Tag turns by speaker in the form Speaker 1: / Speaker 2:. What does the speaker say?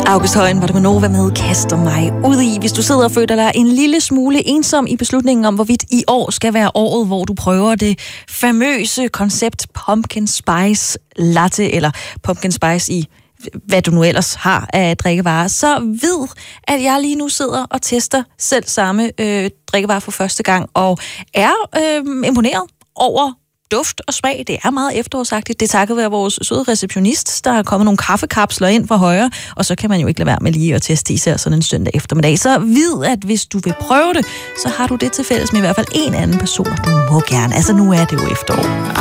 Speaker 1: August Højen var det med Nova med Kaster mig ud i. Hvis du sidder og føler dig en lille smule ensom i beslutningen om, hvorvidt i år skal være året, hvor du prøver det famøse koncept Pumpkin Spice Latte, eller Pumpkin Spice i hvad du nu ellers har af drikkevarer, så ved, at jeg lige nu sidder og tester selv samme drikkevarer for første gang, og er imponeret over duft og smag. Det er meget efterårsagtigt. Det er takket være vores søde receptionist, der er kommet nogle kaffekapsler ind fra højre, og så kan man jo ikke lade være med lige at teste især sådan en søndag eftermiddag. Så vid, at hvis du vil prøve det, så har du det til fælles med i hvert fald en anden person, du må gerne. Altså nu er det jo efterår.